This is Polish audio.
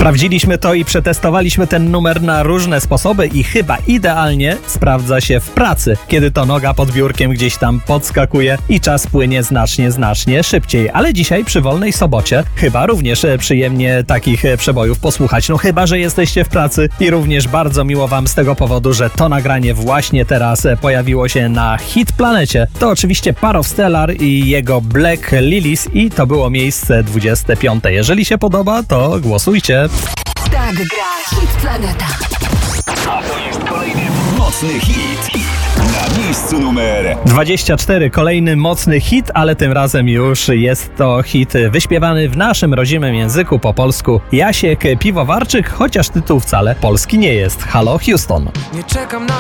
Sprawdziliśmy to i przetestowaliśmy ten numer na różne sposoby i chyba idealnie sprawdza się w pracy, kiedy to noga pod biurkiem gdzieś tam podskakuje i czas płynie znacznie szybciej. Ale dzisiaj przy wolnej sobocie chyba również przyjemnie takich przebojów posłuchać. No chyba, że jesteście w pracy i również bardzo miło wam z tego powodu, że to nagranie właśnie teraz pojawiło się na Hit Planecie. To oczywiście Part of Stellar i jego Black Lilies i to było miejsce 25. Jeżeli się podoba, to głosujcie. Tak gra Hit Planeta. A to jest kolejny mocny hit. Na miejscu numer 24. Kolejny mocny hit, ale tym razem już jest to hit wyśpiewany w naszym rodzimym języku po polsku. Jasiek Piwowarczyk, chociaż tytuł wcale polski nie jest. Halo Houston. Nie czekam na